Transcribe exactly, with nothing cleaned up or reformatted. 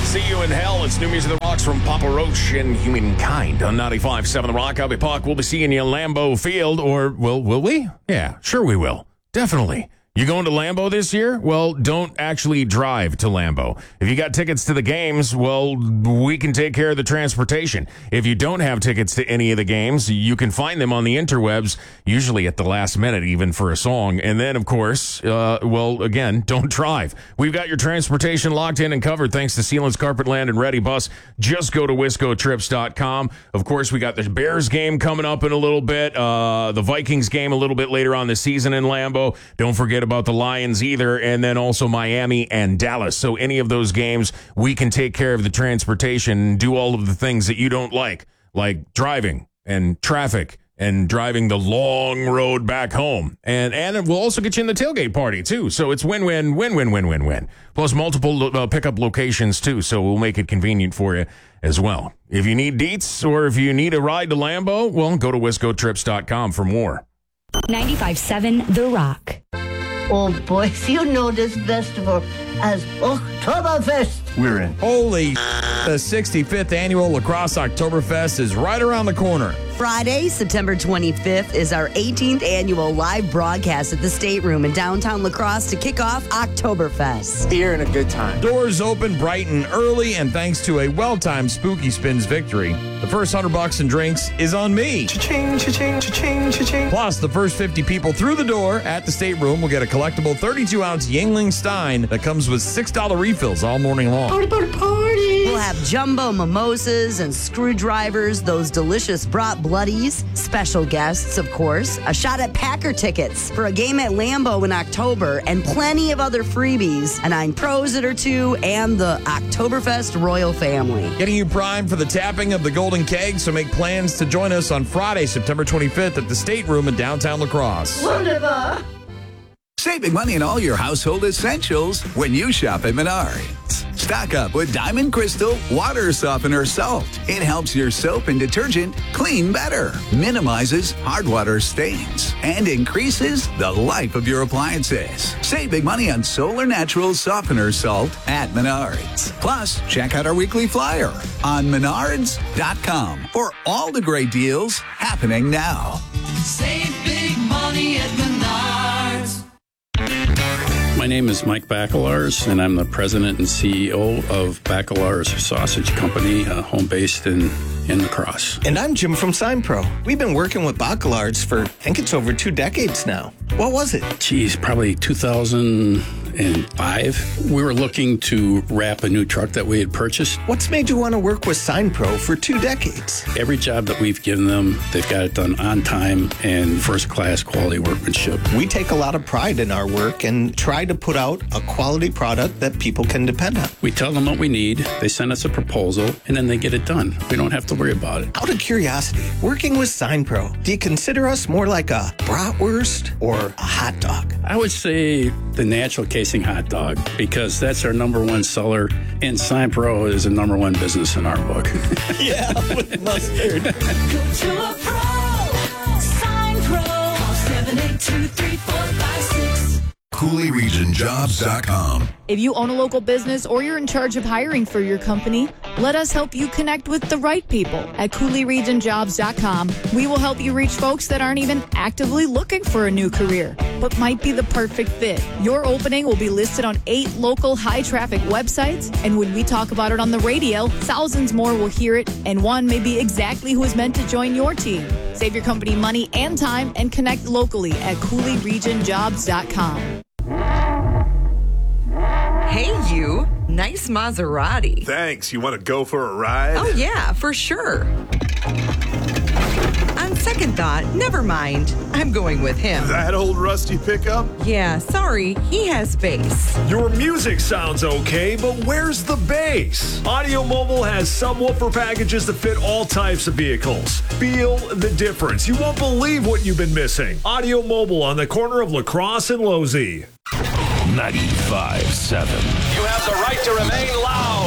See You in Hell. It's new music that rocks from Papa Roach and Humankind on ninety-five point seven The Rock. I'll be Puck. We'll be seeing you in Lambeau Field, or will will we? Yeah, sure we will. Definitely. You going to Lambeau this year? Well, don't actually drive to Lambeau. If you got tickets to the games, well, we can take care of the transportation. If you don't have tickets to any of the games, you can find them on the interwebs, usually at the last minute, even for a song. And then, of course, uh, well, again, don't drive. We've got your transportation locked in and covered thanks to Sealands Carpetland and Ready Bus. Just go to wisco trips dot com. Of course, we got the Bears game coming up in a little bit, uh, the Vikings game a little bit later on this season in Lambeau. Don't forget about the Lions either, and then also Miami and Dallas. So any of those games, we can take care of the transportation and do all of the things that you don't like, like driving and traffic and driving the long road back home. And and we'll also get you in the tailgate party, too. So it's win-win, win-win, win-win, win. Plus multiple uh, pickup locations, too, so we'll make it convenient for you as well. If you need deets or if you need a ride to Lambeau, well, go to wisco trips dot com for more. ninety-five point seven The Rock. Oh, boys, you know this festival as Oktoberfest. We're in. Holy the sixty-fifth Annual Lacrosse Oktoberfest is right around the corner. Friday, September twenty-fifth, is our eighteenth annual live broadcast at the State Room in downtown La Crosse to kick off Oktoberfest. Beer and a good time. Doors open bright and early, and thanks to a well-timed Spooky Spins victory, the first hundred bucks and drinks is on me. Cha-ching, cha-ching, cha-ching, cha-ching. Plus, the first fifty people through the door at the State Room will get a collectible thirty-two ounce Yingling Stein that comes with six dollar refills all morning long. Party, party, party. We'll have jumbo mimosas and screwdrivers, those delicious brat bloodies, special guests, of course, a shot at Packer tickets for a game at Lambeau in October, and plenty of other freebies, a nine Prosit or two, and the Oktoberfest royal family. Getting you primed for the tapping of the Golden Keg, so make plans to join us on Friday, September twenty-fifth at the State Room in downtown La Crosse. Wunderbar. Save big money on all your household essentials when you shop at Menards. Stock up with Diamond Crystal Water Softener Salt. It helps your soap and detergent clean better, minimizes hard water stains, and increases the life of your appliances. Save big money on Solar Natural Softener Salt at Menards. Plus, check out our weekly flyer on menards dot com for all the great deals happening now. Save big money at Menards. My name is Mike Bacelars, and I'm the president and C E O of Bacelars Sausage Company, uh, home based in, in La Crosse. And I'm Jim from SignPro. We've been working with Bacelars for, I think it's over two decades now. What was it? Geez, probably two thousand five. We were looking to wrap a new truck that we had purchased. What's made you want to work with SignPro for two decades? Every job that we've given them, they've got it done on time and first-class quality workmanship. We take a lot of pride in our work and try to put out a quality product that people can depend on. We tell them what we need, they send us a proposal, and then they get it done. We don't have to worry about it. Out of curiosity, working with SignPro, do you consider us more like a bratwurst or a hot dog? I would say the natural casing hot dog, because that's our number one seller, and SignPro is a number one business in our book. Yeah, with mustard. Go to a pro. SignPro. Call seven eight two, three four five six. Cooley Region Jobs dot com. If you own a local business or you're in charge of hiring for your company, let us help you connect with the right people at Cooley Region Jobs dot com. We will help you reach folks that aren't even actively looking for a new career, but might be the perfect fit. Your opening will be listed on eight local high-traffic websites, and when we talk about it on the radio, thousands more will hear it, and one may be exactly who is meant to join your team. Save your company money and time and connect locally at Cooley Region Jobs dot com. Hey, you. Nice Maserati. Thanks. You want to go for a ride? Oh, yeah, for sure. On second thought, never mind. I'm going with him. That old rusty pickup? Yeah, sorry. He has bass. Your music sounds okay, but where's the bass? Audio Mobile has subwoofer packages that fit all types of vehicles. Feel the difference. You won't believe what you've been missing. Audio Mobile on the corner of La Crosse and Losey. ninety-five point seven. You have the right to remain loud.